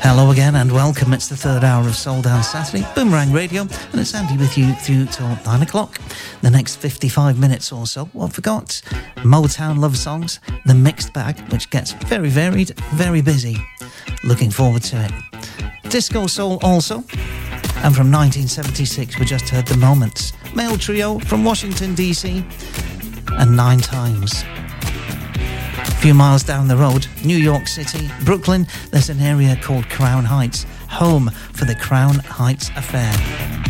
Hello again and welcome. It's the third hour of Soul Dance Saturday, Boomerang Radio, and it's Andy with you through till 9 o'clock. The next 55 minutes or so, what have we got? Motown love songs, the mixed bag, which gets very varied, very busy. Looking forward to it. Disco Soul also. And from 1976, we just heard The Moments. Male trio from Washington, D.C. and 9 Times. A few miles down the road, New York City, Brooklyn, there's an area called Crown Heights, home for the Crown Heights Affair.